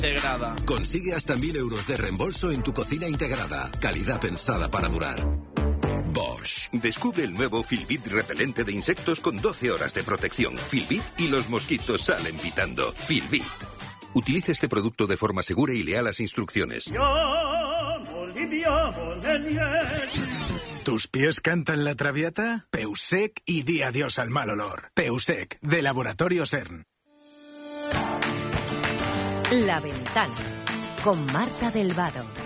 Integrada. Consigue hasta 1.000 euros de reembolso en tu cocina integrada. Calidad pensada para durar. Bosch. Descubre el nuevo Filbit repelente de insectos con 12 horas de protección. Filbit y los mosquitos salen pitando. Filbit. Utilice este producto de forma segura y lea las instrucciones. ¿Tus pies cantan la traviata? Peusec y di adiós al mal olor. Peusec, de Laboratorio CERN. La Ventana, con Marta del Vado.